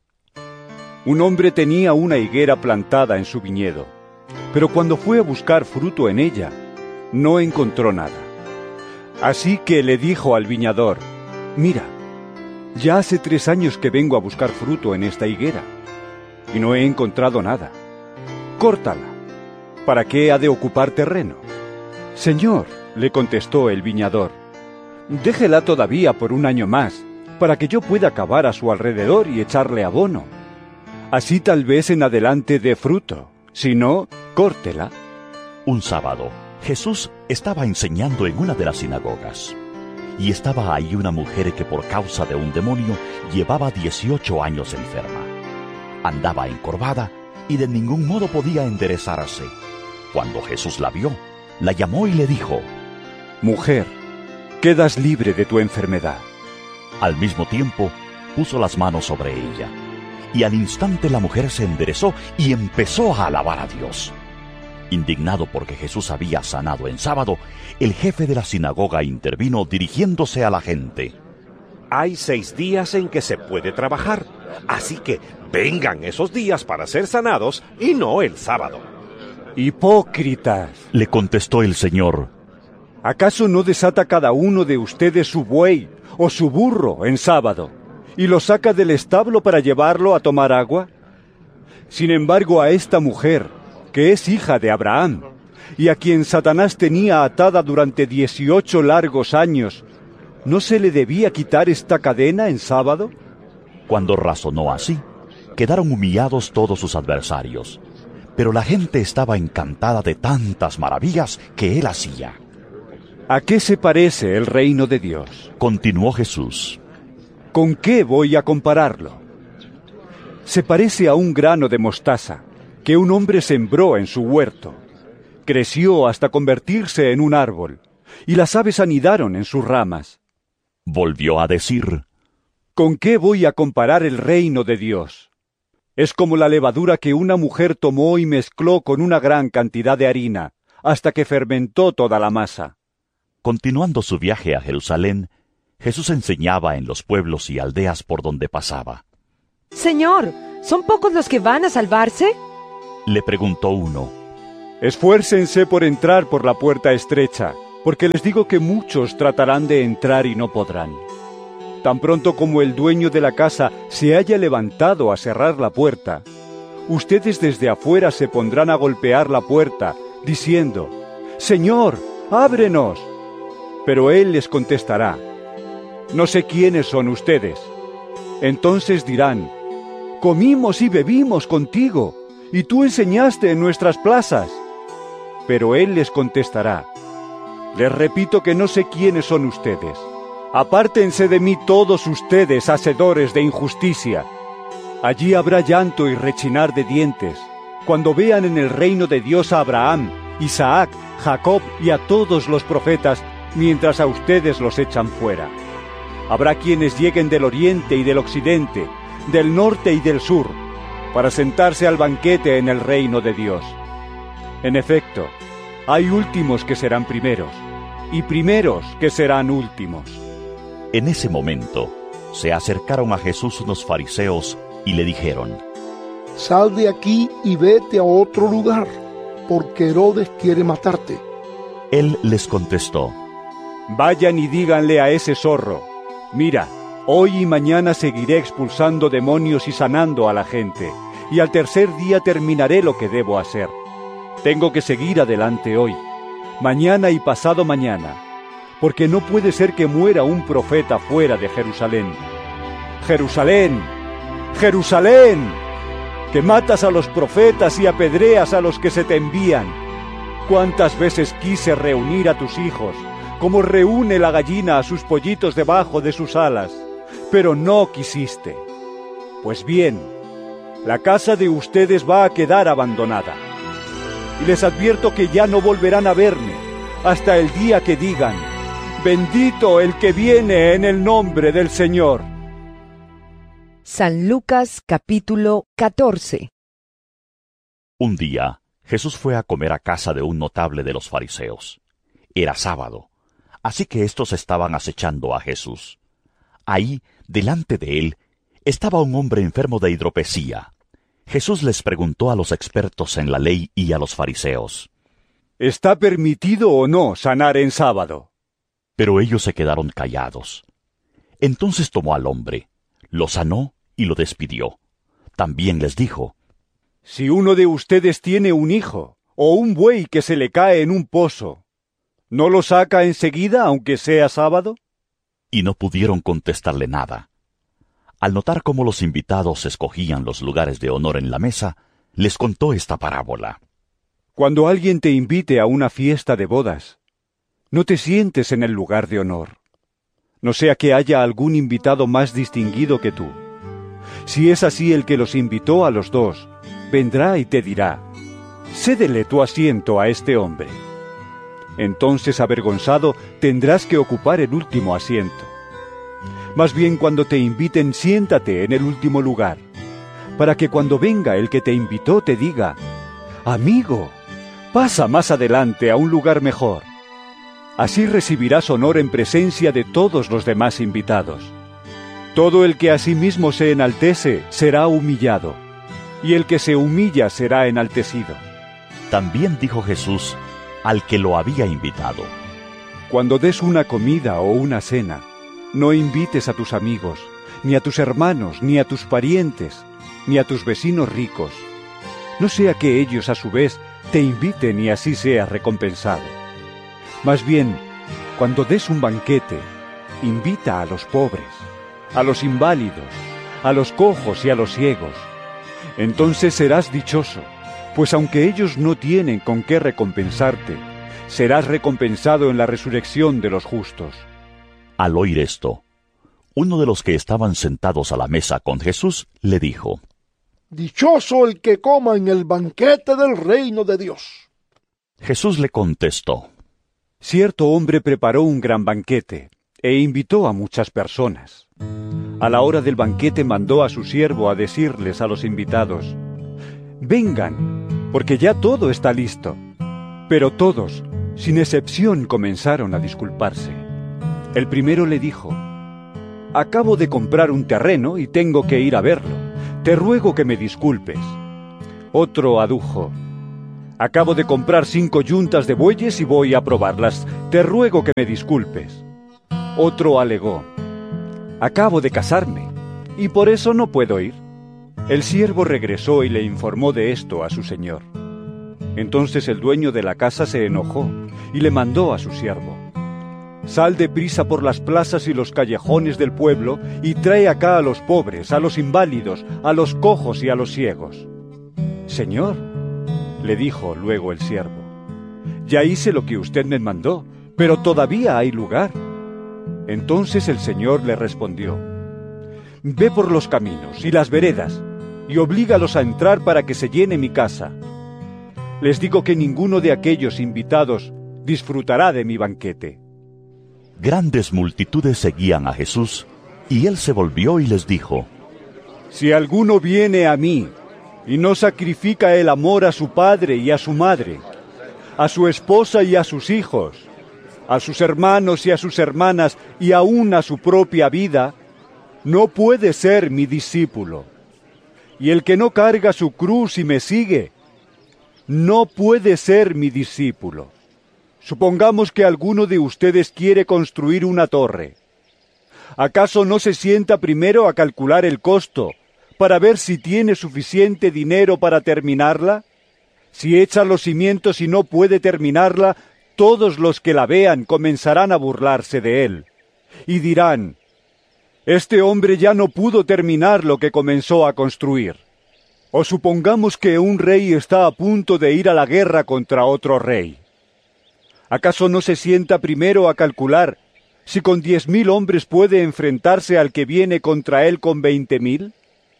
Un hombre tenía una higuera plantada en su viñedo, pero cuando fue a buscar fruto en ella, no encontró nada. Así que le dijo al viñador: mira, ya hace tres años que vengo a buscar fruto en esta higuera, y no he encontrado nada. Córtala. ¿Para qué ha de ocupar terreno? Señor, le contestó el viñador, déjela todavía por un año más, para que yo pueda cavar a su alrededor y echarle abono. Así tal vez en adelante dé fruto, si no, córtela. Un sábado, Jesús estaba enseñando en una de las sinagogas, y estaba ahí una mujer que por causa de un demonio llevaba dieciocho años enferma. Andaba encorvada y de ningún modo podía enderezarse. Cuando Jesús la vio, la llamó y le dijo: Mujer, quedas libre de tu enfermedad. Al mismo tiempo, puso las manos sobre ella, y al instante la mujer se enderezó y empezó a alabar a Dios. Indignado porque Jesús había sanado en sábado, el jefe de la sinagoga intervino dirigiéndose a la gente: Hay seis días en que se puede trabajar, así que vengan esos días para ser sanados y no el sábado. Hipócritas, le contestó el Señor. ¿Acaso no desata cada uno de ustedes su buey o su burro en sábado y lo saca del establo para llevarlo a tomar agua? Sin embargo, a esta mujer, que es hija de Abraham, y a quien Satanás tenía atada durante dieciocho largos años, ¿no se le debía quitar esta cadena en sábado? Cuando razonó así, quedaron humillados todos sus adversarios, pero la gente estaba encantada de tantas maravillas que él hacía. ¿A qué se parece el reino de Dios?, continuó Jesús. ¿Con qué voy a compararlo? Se parece a un grano de mostaza que un hombre sembró en su huerto. Creció hasta convertirse en un árbol, y las aves anidaron en sus ramas. Volvió a decir: ¿Con qué voy a comparar el reino de Dios? Es como la levadura que una mujer tomó y mezcló con una gran cantidad de harina, hasta que fermentó toda la masa. Continuando su viaje a Jerusalén, Jesús enseñaba en los pueblos y aldeas por donde pasaba. Señor, ¿son pocos los que van a salvarse? Le preguntó uno. Esfuércense por entrar por la puerta estrecha, porque les digo que muchos tratarán de entrar y no podrán. Tan pronto como el dueño de la casa se haya levantado a cerrar la puerta, ustedes desde afuera se pondrán a golpear la puerta, diciendo, «Señor, ábrenos». Pero él les contestará, «No sé quiénes son ustedes». Entonces dirán, «Comimos y bebimos contigo, y tú enseñaste en nuestras plazas». Pero él les contestará, «Les repito que no sé quiénes son ustedes. Apártense de mí todos ustedes, hacedores de injusticia». Allí habrá llanto y rechinar de dientes, cuando vean en el reino de Dios a Abraham, Isaac, Jacob y a todos los profetas, mientras a ustedes los echan fuera. Habrá quienes lleguen del oriente y del occidente, del norte y del sur, para sentarse al banquete en el reino de Dios. En efecto, hay últimos que serán primeros, y primeros que serán últimos. En ese momento, se acercaron a Jesús unos fariseos y le dijeron, «Sal de aquí y vete a otro lugar, porque Herodes quiere matarte». Él les contestó, «Vayan y díganle a ese zorro, mira, hoy y mañana seguiré expulsando demonios y sanando a la gente, y al tercer día terminaré lo que debo hacer. Tengo que seguir adelante hoy, mañana y pasado mañana, porque no puede ser que muera un profeta fuera de Jerusalén. Jerusalén, Jerusalén, que matas a los profetas y apedreas a los que se te envían. ¿Cuántas veces quise reunir a tus hijos, como reúne la gallina a sus pollitos debajo de sus alas, pero no quisiste? Pues bien, la casa de ustedes va a quedar abandonada. Y les advierto que ya no volverán a verme hasta el día que digan, bendito el que viene en el nombre del Señor». San Lucas capítulo catorce. Un día, Jesús fue a comer a casa de un notable de los fariseos. Era sábado, así que éstos estaban acechando a Jesús. Ahí, delante de él, estaba un hombre enfermo de hidropesía. Jesús les preguntó a los expertos en la ley y a los fariseos, ¿está permitido o no sanar en sábado? Pero ellos se quedaron callados. Entonces tomó al hombre, lo sanó y lo despidió. También les dijo, si uno de ustedes tiene un hijo, o un buey que se le cae en un pozo, ¿no lo saca enseguida aunque sea sábado? Y no pudieron contestarle nada. Al notar cómo los invitados escogían los lugares de honor en la mesa, les contó esta parábola. Cuando alguien te invite a una fiesta de bodas, no te sientes en el lugar de honor, no sea que haya algún invitado más distinguido que tú. Si es así, el que los invitó a los dos, vendrá y te dirá, cédele tu asiento a este hombre. Entonces, avergonzado, tendrás que ocupar el último asiento. Más bien, cuando te inviten, siéntate en el último lugar, para que cuando venga el que te invitó te diga, amigo, pasa más adelante a un lugar mejor. Así recibirás honor en presencia de todos los demás invitados. Todo el que a sí mismo se enaltece será humillado, y el que se humilla será enaltecido. También dijo Jesús al que lo había invitado, cuando des una comida o una cena, no invites a tus amigos, ni a tus hermanos, ni a tus parientes, ni a tus vecinos ricos, no sea que ellos a su vez te inviten y así seas recompensado. Más bien, cuando des un banquete, invita a los pobres, a los inválidos, a los cojos y a los ciegos. Entonces serás dichoso, pues aunque ellos no tienen con qué recompensarte, serás recompensado en la resurrección de los justos. Al oír esto, uno de los que estaban sentados a la mesa con Jesús le dijo, dichoso el que coma en el banquete del reino de Dios. Jesús le contestó, cierto hombre preparó un gran banquete e invitó a muchas personas. A la hora del banquete mandó a su siervo a decirles a los invitados, vengan, porque ya todo está listo. Pero todos, sin excepción, comenzaron a disculparse. El primero le dijo, acabo de comprar un terreno y tengo que ir a verlo, te ruego que me disculpes. Otro adujo, acabo de comprar cinco yuntas de bueyes y voy a probarlas, te ruego que me disculpes. Otro alegó, acabo de casarme y por eso no puedo ir. El siervo regresó y le informó de esto a su señor. Entonces el dueño de la casa se enojó y le mandó a su siervo, sal deprisa por las plazas y los callejones del pueblo y trae acá a los pobres, a los inválidos, a los cojos y a los ciegos. Señor, le dijo luego el siervo, ya hice lo que usted me mandó, pero todavía hay lugar. Entonces el señor le respondió, ve por los caminos y las veredas y oblígalos a entrar para que se llene mi casa. Les digo que ninguno de aquellos invitados disfrutará de mi banquete. Grandes multitudes seguían a Jesús, y él se volvió y les dijo, si alguno viene a mí y no sacrifica el amor a su padre y a su madre, a su esposa y a sus hijos, a sus hermanos y a sus hermanas y aún a su propia vida, no puede ser mi discípulo. Y el que no carga su cruz y me sigue, no puede ser mi discípulo. Supongamos que alguno de ustedes quiere construir una torre. ¿Acaso no se sienta primero a calcular el costo para ver si tiene suficiente dinero para terminarla? Si echa los cimientos y no puede terminarla, todos los que la vean comenzarán a burlarse de él y dirán, este hombre ya no pudo terminar lo que comenzó a construir. O supongamos que un rey está a punto de ir a la guerra contra otro rey. ¿Acaso no se sienta primero a calcular si con diez mil hombres puede enfrentarse al que viene contra él con veinte mil?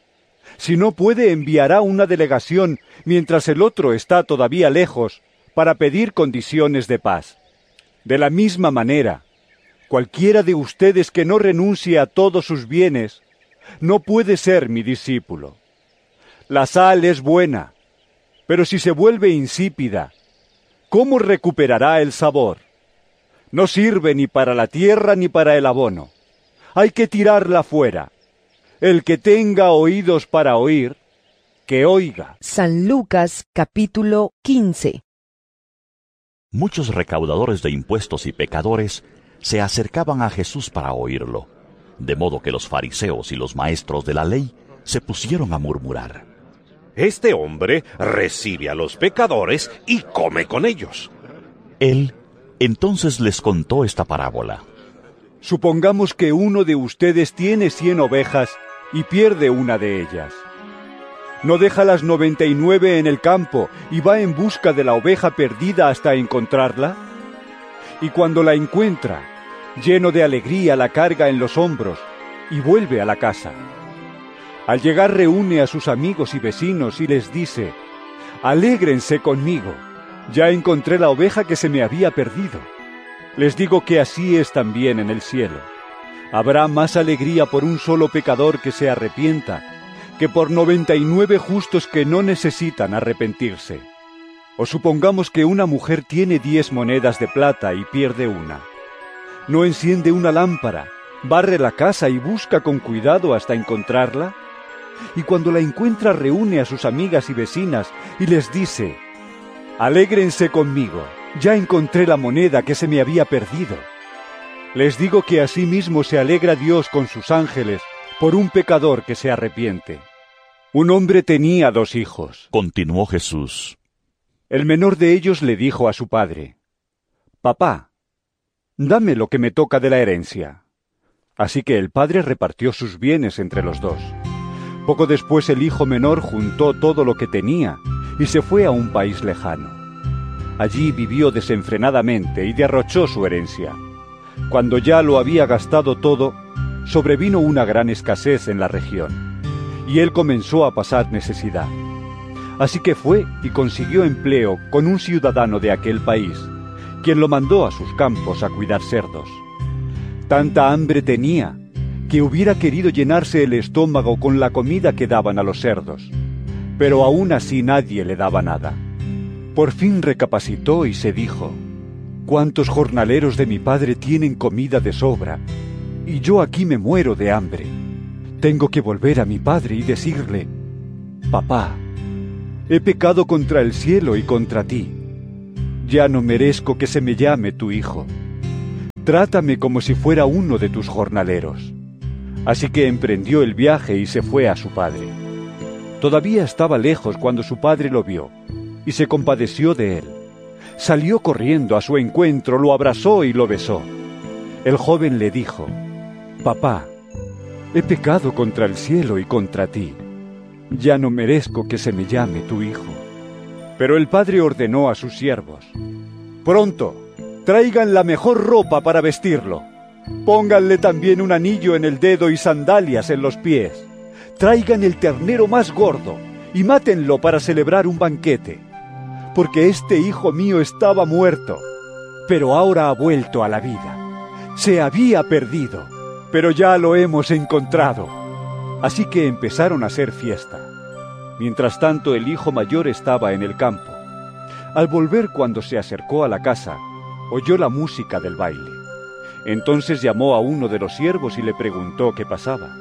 Si no puede, enviará una delegación mientras el otro está todavía lejos para pedir condiciones de paz. De la misma manera, cualquiera de ustedes que no renuncie a todos sus bienes no puede ser mi discípulo. La sal es buena, pero si se vuelve insípida, ¿cómo recuperará el sabor? No sirve ni para la tierra ni para el abono. Hay que tirarla fuera. El que tenga oídos para oír, que oiga. San Lucas capítulo quince. Muchos recaudadores de impuestos y pecadores se acercaban a Jesús para oírlo, de modo que los fariseos y los maestros de la ley se pusieron a murmurar. Este hombre recibe a los pecadores y come con ellos. Él entonces les contó esta parábola. Supongamos que uno de ustedes tiene cien ovejas y pierde una de ellas. ¿No deja las noventa y nueve en el campo y va en busca de la oveja perdida hasta encontrarla? Y cuando la encuentra, lleno de alegría la carga en los hombros y vuelve a la casa. Al llegar reúne a sus amigos y vecinos y les dice, «Alégrense conmigo, ya encontré la oveja que se me había perdido». Les digo que así es también en el cielo. Habrá más alegría por un solo pecador que se arrepienta, que por noventa y nueve justos que no necesitan arrepentirse. O supongamos que una mujer tiene diez monedas de plata y pierde una. ¿No enciende una lámpara, barre la casa y busca con cuidado hasta encontrarla? Y cuando la encuentra reúne a sus amigas y vecinas y les dice, «Alégrense conmigo, ya encontré la moneda que se me había perdido». Les digo que asimismo se alegra Dios con sus ángeles por un pecador que se arrepiente. Un hombre tenía dos hijos. Continuó Jesús. El menor de ellos le dijo a su padre, «Papá, dame lo que me toca de la herencia». Así que el padre repartió sus bienes entre los dos. Poco después el hijo menor juntó todo lo que tenía y se fue a un país lejano. Allí vivió desenfrenadamente y derrochó su herencia. Cuando ya lo había gastado todo, sobrevino una gran escasez en la región, y él comenzó a pasar necesidad. Así que fue y consiguió empleo con un ciudadano de aquel país, quien lo mandó a sus campos a cuidar cerdos. Tanta hambre tenía que hubiera querido llenarse el estómago con la comida que daban a los cerdos, pero aún así nadie le daba nada. Por fin recapacitó y se dijo, «¿Cuántos jornaleros de mi padre tienen comida de sobra? Y yo aquí me muero de hambre. tengo que volver a mi padre y decirle: Papá, he pecado contra el cielo y contra ti. Ya no merezco que se me llame tu hijo. Trátame como si fuera uno de tus jornaleros. Así que emprendió el viaje y se fue a su padre. Todavía estaba lejos cuando su padre lo vio, y se compadeció de él. Salió corriendo a su encuentro, lo abrazó y lo besó. El joven le dijo: Papá, he pecado contra el cielo y contra ti. Ya no merezco que se me llame tu hijo. Pero el padre ordenó a sus siervos: Pronto, traigan la mejor ropa para vestirlo. Pónganle también un anillo en el dedo y sandalias en los pies. Traigan el ternero más gordo y mátenlo para celebrar un banquete. Porque este hijo mío estaba muerto, pero ahora ha vuelto a la vida. Se había perdido, pero ya lo hemos encontrado. Así que empezaron a hacer fiesta. Mientras tanto, el hijo mayor estaba en el campo. Al volver, cuando se acercó a la casa, oyó la música del baile. Entonces llamó a uno de los siervos y le preguntó qué pasaba.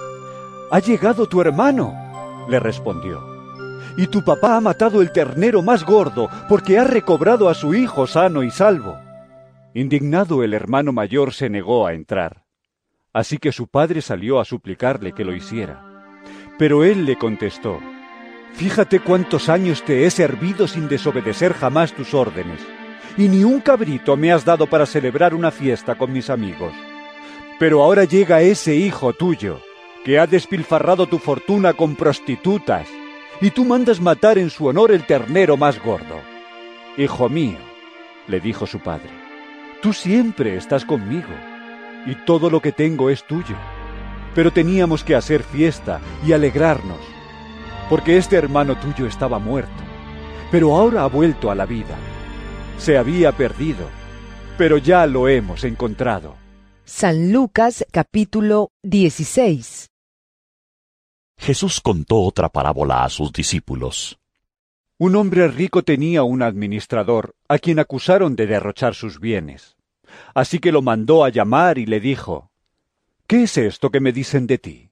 «¿Ha llegado tu hermano?», le respondió. «Y tu papá ha matado el ternero más gordo porque ha recobrado a su hijo sano y salvo». Indignado, el hermano mayor se negó a entrar. Así que su padre salió a suplicarle que lo hiciera. Pero él le contestó: «Fíjate cuántos años te he servido sin desobedecer jamás tus órdenes, y ni un cabrito me has dado para celebrar una fiesta con mis amigos. Pero ahora llega ese hijo tuyo, que ha despilfarrado tu fortuna con prostitutas, y tú mandas matar en su honor el ternero más gordo». «Hijo mío», le dijo su padre, «tú siempre estás conmigo, y todo lo que tengo es tuyo. Pero teníamos que hacer fiesta y alegrarnos, porque este hermano tuyo estaba muerto, pero ahora ha vuelto a la vida. Se había perdido, pero ya lo hemos encontrado». San Lucas capítulo dieciséis. Jesús contó otra parábola a sus discípulos. Un hombre rico tenía un administrador, a quien acusaron de derrochar sus bienes. Así que lo mandó a llamar y le dijo: «¿Qué es esto que me dicen de ti?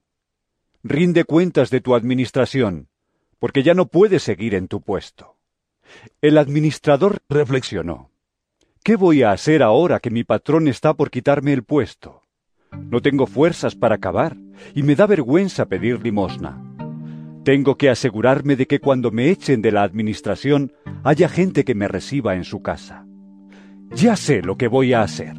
Rinde cuentas de tu administración, porque ya no puedes seguir en tu puesto». El administrador reflexionó: «¿Qué voy a hacer ahora que mi patrón está por quitarme el puesto? No tengo fuerzas para acabar, y me da vergüenza pedir limosna. Tengo que asegurarme de que cuando me echen de la administración haya gente que me reciba en su casa. Ya sé lo que voy a hacer».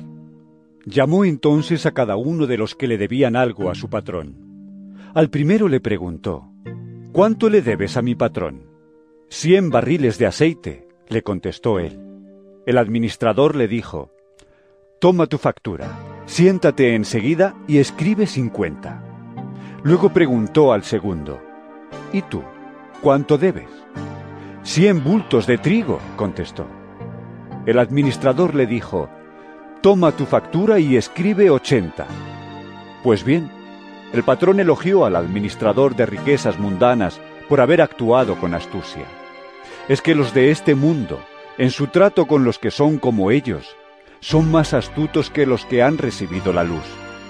Llamó entonces a cada uno de los que le debían algo a su patrón. Al primero le preguntó: «¿Cuánto le debes a mi patrón?». «Cien barriles de aceite», le contestó él. El administrador le dijo: «Toma tu factura, siéntate enseguida y escribe cincuenta». Luego preguntó al segundo: «¿Y tú, cuánto debes?». «Cien bultos de trigo», contestó. El administrador le dijo: «Toma tu factura y escribe ochenta». Pues bien, el patrón elogió al administrador de riquezas mundanas por haber actuado con astucia. Es que los de este mundo, en su trato con los que son como ellos, son más astutos que los que han recibido la luz.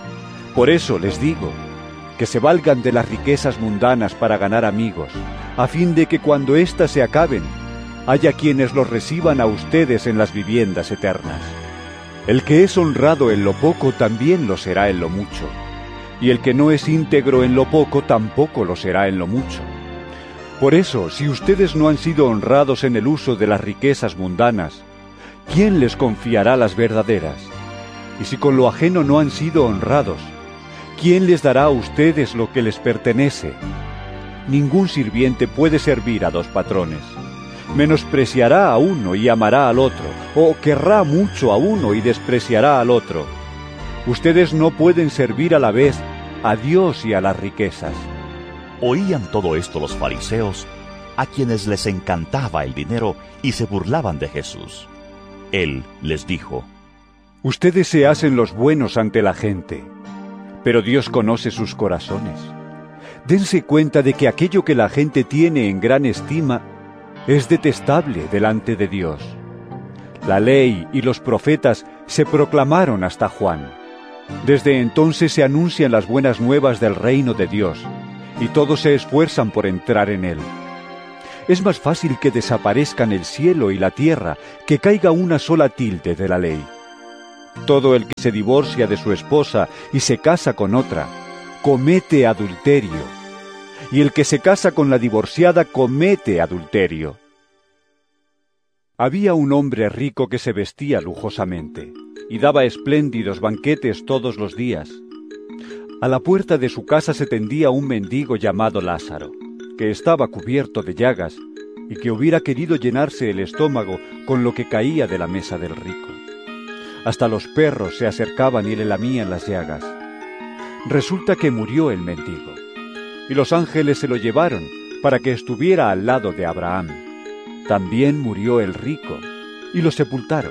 Por eso les digo, que se valgan de las riquezas mundanas para ganar amigos, a fin de que cuando éstas se acaben, haya quienes los reciban a ustedes en las viviendas eternas. El que es honrado en lo poco también lo será en lo mucho, y el que no es íntegro en lo poco tampoco lo será en lo mucho. Por eso, si ustedes no han sido honrados en el uso de las riquezas mundanas, ¿quién les confiará las verdaderas? Y si con lo ajeno no han sido honrados, ¿quién les dará a ustedes lo que les pertenece? Ningún sirviente puede servir a dos patrones. Menospreciará a uno y amará al otro, o querrá mucho a uno y despreciará al otro. Ustedes no pueden servir a la vez a Dios y a las riquezas. Oían todo esto los fariseos, a quienes les encantaba el dinero y se burlaban de Jesús. Él les dijo: «Ustedes se hacen los buenos ante la gente, pero Dios conoce sus corazones. Dense cuenta de que aquello que la gente tiene en gran estima es detestable delante de Dios. La ley y los profetas se proclamaron hasta Juan, Desde entonces se anuncian las buenas nuevas del reino de Dios, y todos se esfuerzan por entrar en él. Es más fácil que desaparezcan el cielo y la tierra que caiga una sola tilde de la ley. Todo el que se divorcia de su esposa y se casa con otra, comete adulterio, y el que se casa con la divorciada comete adulterio. Había un hombre rico que se vestía lujosamente y daba espléndidos banquetes todos los días. A la puerta de su casa se tendía un mendigo llamado Lázaro, que estaba cubierto de llagas y que hubiera querido llenarse el estómago con lo que caía de la mesa del rico. Hasta los perros se acercaban y le lamían las llagas. Resulta que murió el mendigo, y los ángeles se lo llevaron para que estuviera al lado de Abraham. También murió el rico, y lo sepultaron.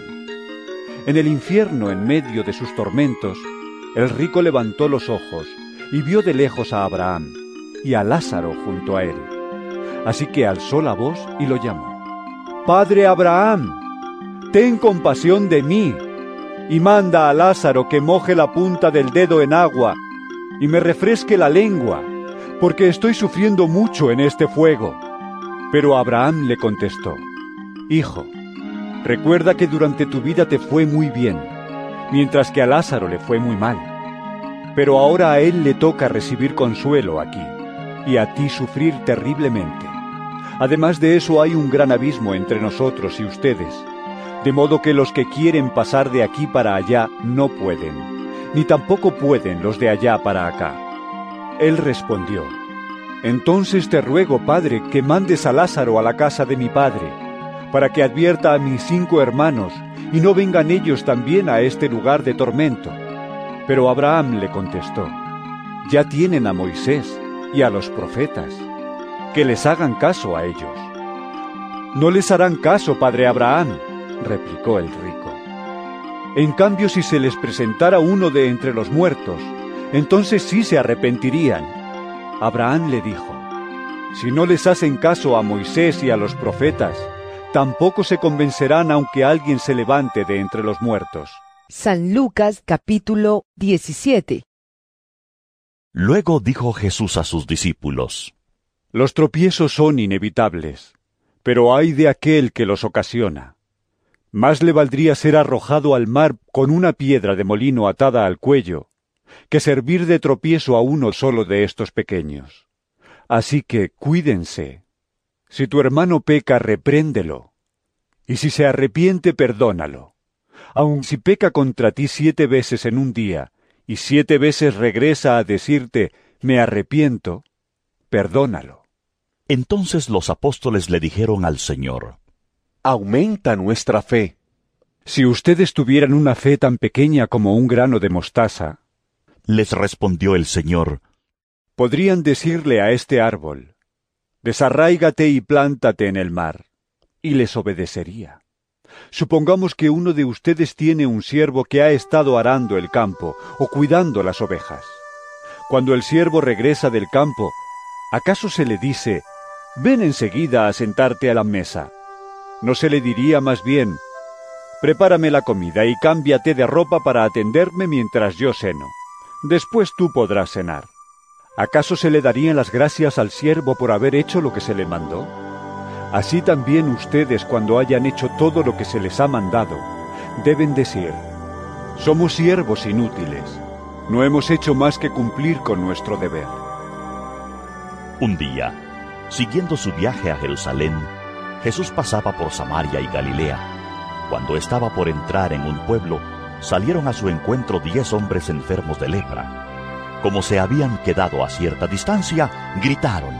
En el infierno, en medio de sus tormentos, el rico levantó los ojos y vio de lejos a Abraham y a Lázaro junto a él. Así que alzó la voz y lo llamó. «Padre Abraham, ten compasión de mí, y manda a Lázaro que moje la punta del dedo en agua y me refresque la lengua, porque estoy sufriendo mucho en este fuego». Pero Abraham le contestó: «Hijo, recuerda que durante tu vida te fue muy bien, mientras que a Lázaro le fue muy mal. Pero ahora a él le toca recibir consuelo aquí, y a ti sufrir terriblemente. Además de eso hay un gran abismo entre nosotros y ustedes, de modo que los que quieren pasar de aquí para allá no pueden, ni tampoco pueden los de allá para acá». Él respondió: «Entonces te ruego, padre, que mandes a Lázaro a la casa de mi padre, para que advierta a mis cinco hermanos, y no vengan ellos también a este lugar de tormento». Pero Abraham le contestó: «Ya tienen a Moisés y a los profetas, que les hagan caso a ellos». «No les harán caso, padre Abraham», replicó el rico. «En cambio, si se les presentara uno de entre los muertos, entonces sí se arrepentirían». Abraham le dijo: «Si no les hacen caso a Moisés y a los profetas, tampoco se convencerán aunque alguien se levante de entre los muertos». San Lucas capítulo diecisiete. Luego dijo Jesús a sus discípulos: «Los tropiezos son inevitables, pero ay de aquel que los ocasiona. Más le valdría ser arrojado al mar con una piedra de molino atada al cuello, que servir de tropiezo a uno solo de estos pequeños. Así que cuídense. Si tu hermano peca, repréndelo, y si se arrepiente, perdónalo. Aun si peca contra ti siete veces en un día, y siete veces regresa a decirte, me arrepiento, perdónalo». Entonces los apóstoles le dijeron al Señor: «Aumenta nuestra fe». «Si ustedes tuvieran una fe tan pequeña como un grano de mostaza», les respondió el Señor, «podrían decirle a este árbol, desarráigate y plántate en el mar, y les obedecería. Supongamos que uno de ustedes tiene un siervo que ha estado arando el campo o cuidando las ovejas. Cuando el siervo regresa del campo, ¿acaso se le dice, ven enseguida a sentarte a la mesa? ¿No se le diría más bien, prepárame la comida y cámbiate de ropa para atenderme mientras yo ceno? Después tú podrás cenar. ¿Acaso se le darían las gracias al siervo por haber hecho lo que se le mandó? Así también ustedes, cuando hayan hecho todo lo que se les ha mandado, deben decir, somos siervos inútiles, no hemos hecho más que cumplir con nuestro deber». Un día, siguiendo su viaje a Jerusalén, Jesús pasaba por Samaria y Galilea. Cuando estaba por entrar en un pueblo, salieron a su encuentro diez hombres enfermos de lepra. Como se habían quedado a cierta distancia, gritaron: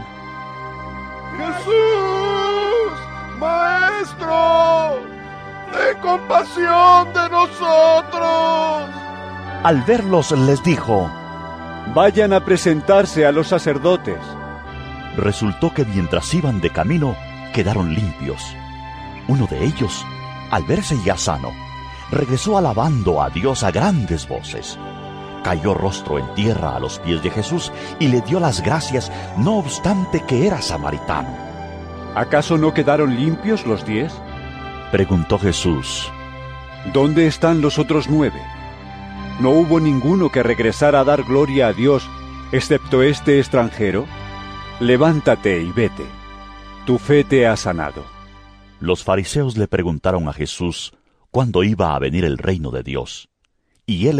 ¡Jesús, Maestro, ten compasión de nosotros! Al verlos les dijo: vayan a presentarse a los sacerdotes. Resultó que mientras iban de camino, quedaron limpios. Uno de ellos, al verse ya sano, regresó alabando a Dios a grandes voces. Cayó rostro en tierra a los pies de Jesús y le dio las gracias, no obstante que era samaritano. ¿Acaso no quedaron limpios los diez?, preguntó Jesús. ¿Dónde están los otros nueve? ¿No hubo ninguno que regresara a dar gloria a Dios, excepto este extranjero? Levántate y vete. Tu fe te ha sanado. Los fariseos le preguntaron a Jesús cuándo iba a venir el reino de Dios, y él